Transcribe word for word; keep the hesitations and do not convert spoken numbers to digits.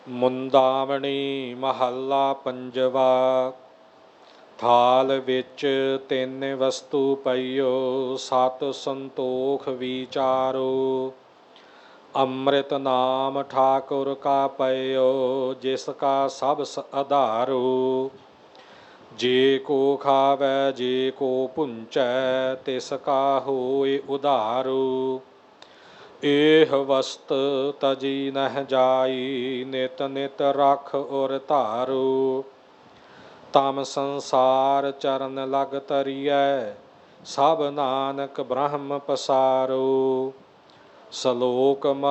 ਮੁੰਦਾਵਣੀ ਮਹੱਲਾ ਪੰਜਵਾ। ਥਾਲ ਵਿੱਚ ਤਿੰਨ ਵਸਤੂ ਪਈਓ, ਸਤ ਸੰਤੋਖ ਵਿਚਾਰੋ। ਅੰਮ੍ਰਿਤ ਨਾਮ ਠਾਕੁਰ ਕਾ ਪਇਓ, ਜਿਸ ਕਾ ਸਭ ਆਧਾਰੋ। ਜੇ ਕੋ ਖਾਵੈ ਜੇ ਕੋ ਭੁੰਚੈ, ਤਿਸ ਕਾ ਹੋਇ ਉਧਾਰੋ। ਇਹ ਵਸਤ ਤਜੀ ਨਹਿ ਜਾਈ, ਨਿਤ ਨਿਤ ਰਖ ਔਰ ਧਾਰੋ। ਤਮ ਸੰਸਾਰ ਚਰਨ ਲਗ ਤਰੀਐ, ਸਭ ਨਾਨਕ ਬ੍ਰਹਮ ਪਸਾਰੋ। ਸਲੋਕ